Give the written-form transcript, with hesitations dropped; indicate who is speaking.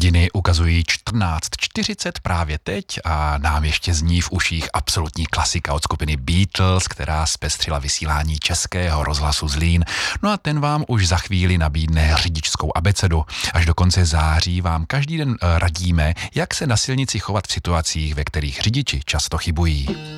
Speaker 1: Hodiny ukazují 14:40 právě teď a nám ještě zní v uších absolutní klasika od skupiny Beatles, která zpestřila vysílání Českého rozhlasu Zlín. No a ten vám už za chvíli nabídne řidičskou abecedu. Až do konce září vám každý den radíme, jak se na silnici chovat v situacích, ve kterých řidiči často chybují.